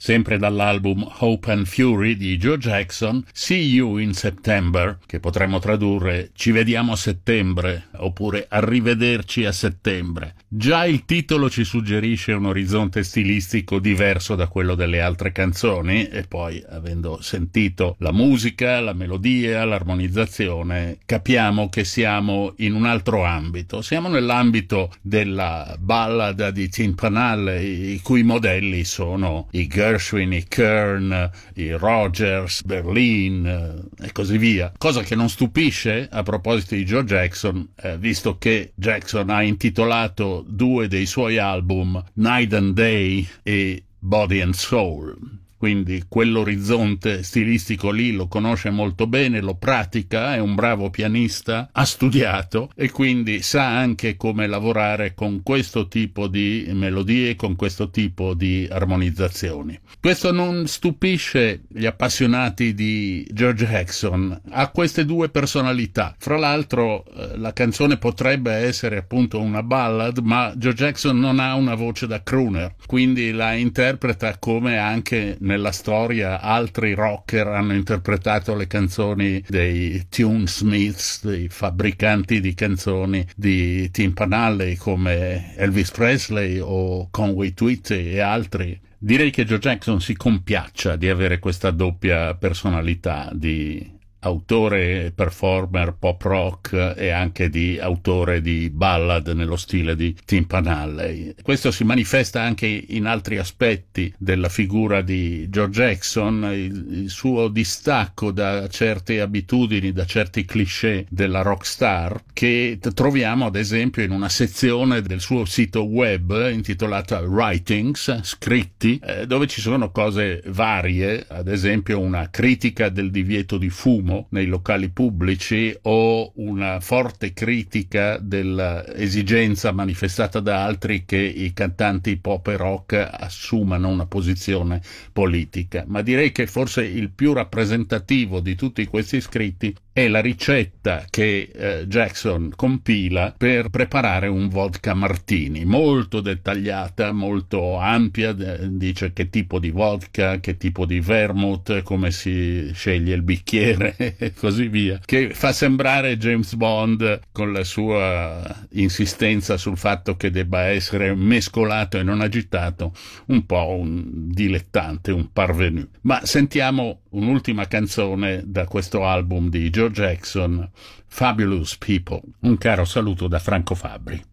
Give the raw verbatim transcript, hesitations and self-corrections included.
sempre dall'album Hope and Fury di Joe Jackson, See You in September, che potremmo tradurre Ci vediamo a settembre, oppure Arrivederci a settembre. Già il titolo ci suggerisce un orizzonte stilistico diverso da quello delle altre canzoni, e poi, avendo sentito la musica, la melodia, l'armonizzazione, capiamo che siamo in un altro ambito. Siamo nell'ambito della ballad di Tin Panal, i cui modelli sono i Gershwin, i Kern, i Rogers, Berlin eh, e così via. Cosa che non stupisce a proposito di Joe Jackson, eh, visto che Jackson ha intitolato due dei suoi album Night and Day e Body and Soul. Quindi quell'orizzonte stilistico lì lo conosce molto bene, lo pratica, è un bravo pianista, ha studiato e quindi sa anche come lavorare con questo tipo di melodie, con questo tipo di armonizzazioni. Questo non stupisce gli appassionati di George Jackson, ha queste due personalità. Fra l'altro eh, la canzone potrebbe essere appunto una ballad, ma George Jackson non ha una voce da crooner, quindi la interpreta come anche nella storia altri rocker hanno interpretato le canzoni dei Tunesmiths, dei fabbricanti di canzoni di timpanelli come Elvis Presley o Conway Twitty e altri. Direi che Joe Jackson si compiaccia di avere questa doppia personalità di autore e performer pop rock e anche di autore di ballad nello stile di Tin Panal. Questo si manifesta anche in altri aspetti della figura di George Jackson, il, il suo distacco da certe abitudini, da certi cliché della rock star, che troviamo ad esempio in una sezione del suo sito web intitolata Writings, scritti, eh, dove ci sono cose varie, ad esempio una critica del divieto di fumo nei locali pubblici o una forte critica dell'esigenza manifestata da altri che i cantanti pop e rock assumano una posizione politica. Ma direi che forse il più rappresentativo di tutti questi scritti è la ricetta che eh, Jackson compila per preparare un vodka martini, molto dettagliata, molto ampia, dice che tipo di vodka, che tipo di vermouth, come si sceglie il bicchiere e così via, che fa sembrare James Bond con la sua insistenza sul fatto che debba essere mescolato e non agitato, un po' un dilettante, un parvenu. Ma sentiamo un'ultima canzone da questo album di Joe Jackson, Fabulous People. Un caro saluto da Franco Fabbri.